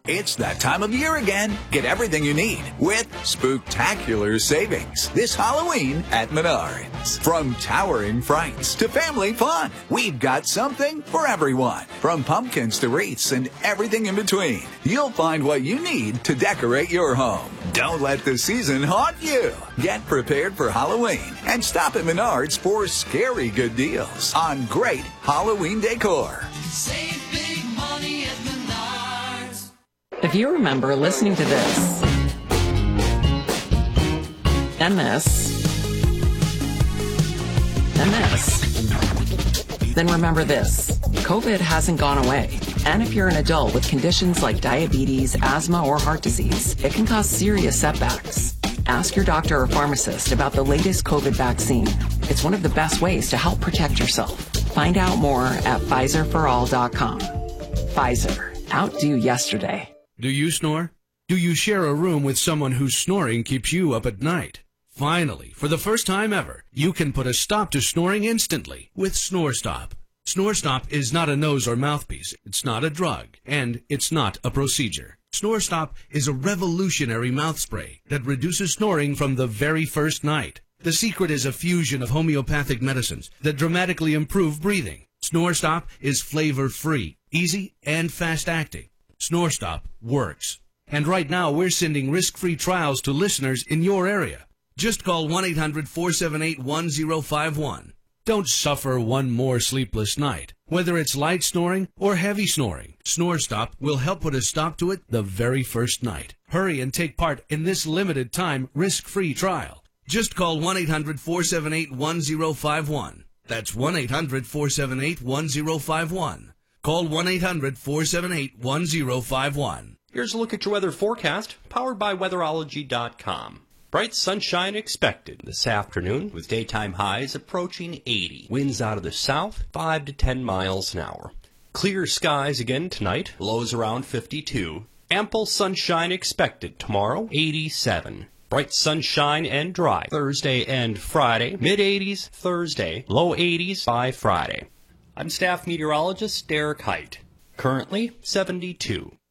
It's that time of year again. Get everything you need with spooktacular savings this Halloween at Menards. From towering frights to family fun, we've got something for everyone. From pumpkins to wreaths and everything in between, you'll find what you need to decorate your home. Don't let the season haunt you. Get prepared for Halloween and stop at Menards for scary good deals on great Halloween decor. Save big money at Menards. If you remember listening to this and this and this, then remember this. COVID hasn't gone away. And if you're an adult with conditions like diabetes, asthma, or heart disease, it can cause serious setbacks. Ask your doctor or pharmacist about the latest COVID vaccine. It's one of the best ways to help protect yourself. Find out more at PfizerForAll.com. Pfizer. Outdo yesterday. Do you snore? Do you share a room with someone whose snoring keeps you up at night? Finally, for the first time ever, you can put a stop to snoring instantly with SnoreStop. SnoreStop is not a nose or mouthpiece, it's not a drug, and it's not a procedure. SnoreStop is a revolutionary mouth spray that reduces snoring from the very first night. The secret is a fusion of homeopathic medicines that dramatically improve breathing. SnoreStop is flavor-free, easy, and fast-acting. SnoreStop works. And right now, we're sending risk-free trials to listeners in your area. Just call 1-800-478-1051. Don't suffer one more sleepless night. Whether it's light snoring or heavy snoring, SnoreStop will help put a stop to it the very first night. Hurry and take part in this limited time risk-free trial. Just call 1-800-478-1051. That's 1-800-478-1051. Call 1-800-478-1051. Here's a look at your weather forecast, powered by weatherology.com. Bright sunshine expected this afternoon with daytime highs approaching 80. Winds out of the south, 5 to 10 miles an hour. Clear skies again tonight, lows around 52. Ample sunshine expected tomorrow, 87. Bright sunshine and dry Thursday and Friday, mid-80s Thursday, low 80s by Friday. I'm staff meteorologist Derek Height. Currently 72.